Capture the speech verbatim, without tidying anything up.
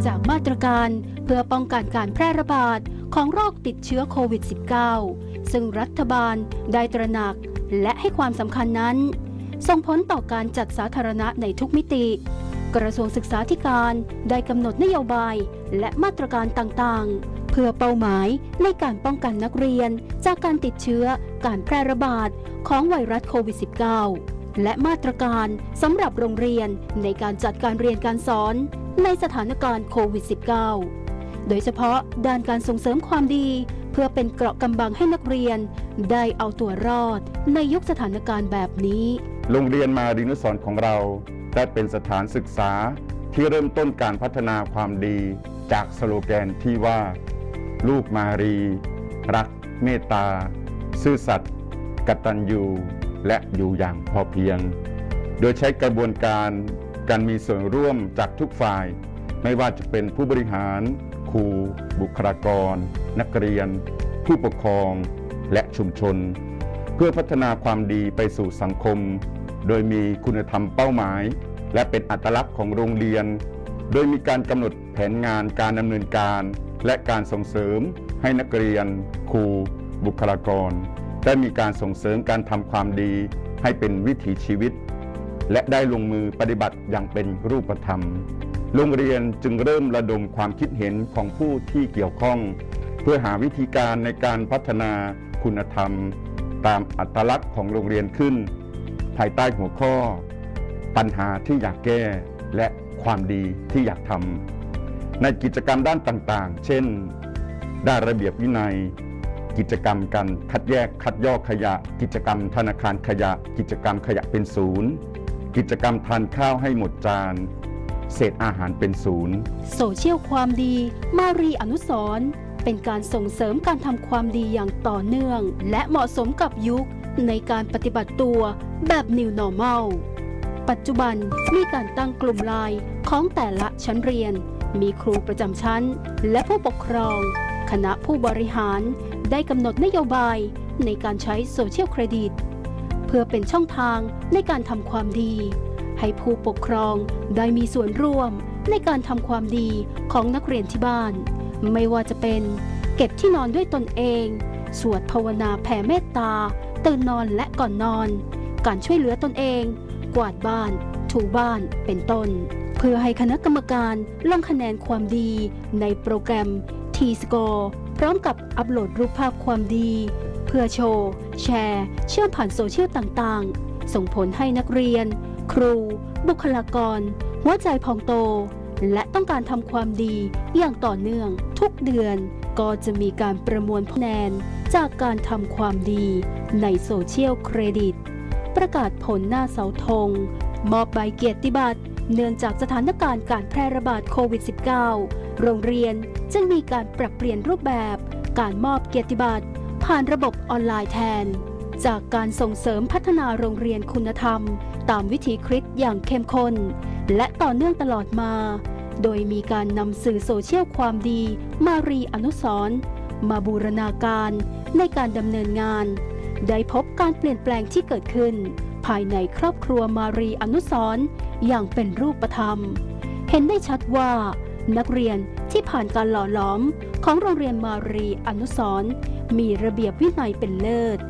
จากมาตรการเพื่อป้องกันการแพร่ระบาดของโรคติดเชื้อโควิด สิบเก้า ซึ่งรัฐบาลได้ตระหนักและให้ความสำคัญนั้นส่งผลต่อการจัดสาธารณะในทุกมิติกระทรวงศึกษาธิการได้กำหนดนโยบายและมาตรการต่างๆเพื่อเป้าหมายในการป้องกันนักเรียนจากการติดเชื้อการแพร่ระบาดของไวรัสโควิด สิบเก้า และมาตรการสำหรับโรงเรียนในการจัดการเรียนการสอนในสถานการณ์โควิด สิบเก้า โดยเฉพาะด้านการส่งเสริมความดีเพื่อเป็นเกราะกำบังให้นักเรียนได้เอาตัวรอดในยุคสถานการณ์แบบนี้โรงเรียนมารีนุสรณ์ของเราได้เป็นสถานศึกษาที่เริ่มต้นการพัฒนาความดีจากสโลแกนที่ว่าลูกมารีรักเมตตาซื่อสัตย์กตัญญูและอยู่อย่างพอเพียงโดยใช้กระบวนการการมีส่วนร่วมจากทุกฝ่ายไม่ว่าจะเป็นผู้บริหารครูบุคลากรนักเรียนผู้ปกครองและชุมชนเพื่อพัฒนาความดีไปสู่สังคมโดยมีคุณธรรมเป้าหมายและเป็นอัตลักษณ์ของโรงเรียนโดยมีการกำหนดแผนงานการดำเนินการและการส่งเสริมให้นักเรียนครูบุคลากรได้มีการส่งเสริมการทำความดีให้เป็นวิถีชีวิตและได้ลงมือปฏิบัติอย่างเป็นรูปธรรมโรงเรียนจึงเริ่มระดมความคิดเห็นของผู้ที่เกี่ยวข้องเพื่อหาวิธีการในการพัฒนาคุณธรรมตามอัตลักษณ์ของโรงเรียนขึ้นภายใต้หัวข้อปัญหาที่อยากแก้และความดีที่อยากทำในกิจกรรมด้านต่างๆเช่นด้านระเบียบวินัยกิจกรรมการคัดแยกคัดย่อขยะกิจกรรมธนาคารขยะกิจกรรมขยะเป็นศูนย์กิจกรรมทานข้าวให้หมดจานเศษอาหารเป็นศูนย์โซเชียลความดีมารีอนุสรณ์เป็นการส่งเสริมการทำความดีอย่างต่อเนื่องและเหมาะสมกับยุคในการปฏิบัติตัวแบบ New Normal ปัจจุบันมีการตั้งกลุ่มไลน์ของแต่ละชั้นเรียนมีครูประจำชั้นและผู้ปกครองคณะผู้บริหารได้กำหนดนโยบายในการใช้โซเชียลเครดิตเพื่อเป็นช่องทางในการทำความดีให้ผู้ปกครองได้มีส่วนร่วมในการทำความดีของนักเรียนที่บ้านไม่ว่าจะเป็นเก็บที่นอนด้วยตนเองสวดภาวนาแผ่เมตตาตื่นนอนและก่อนนอนการช่วยเหลือตนเองกวาดบ้านถูบ้านเป็นต้นเพื่อให้คณะกรรมการลงคะแนนความดีในโปรแกรม T-Score พร้อมกับอัปโหลดรูปภาพความดีเพื่อโชว์แชร์เชื่อมผ่านโซเชียลต่างๆส่งผลให้นักเรียนครูบุคลากรหัวใจพองโตและต้องการทำความดีอย่างต่อเนื่องทุกเดือนก็จะมีการประมวลคะแนนจากการทำความดีในโซเชียลเครดิตประกาศผลหน้าเสาธงมอบใบเกียรติบัตรเนื่องจากสถานการณ์การแพร่ระบาดโควิด สิบเก้า โรงเรียนจึงมีการปรับเปลี่ยนรูปแบบการมอบเกียรติบัตรผ่านระบบออนไลน์แทนจากการส่งเสริมพัฒนาโรงเรียนคุณธรรมตามวิถีคริสต์อย่างเข้มข้นและต่อเนื่องตลอดมาโดยมีการนำสื่อโซเชียลความดีมารีอนุสรณ์มาบูรณาการในการดำเนินงานได้พบการเปลี่ยนแปลงที่เกิดขึ้นภายในครอบครัวมารีอนุสรณ์อย่างเป็นรูปธรรมเห็นได้ชัดว่านักเรียนที่ผ่านการหล่อหลอมของโรงเรียนมารีอนุสรณ์มีระเบียบวินัยเป็นเลิศ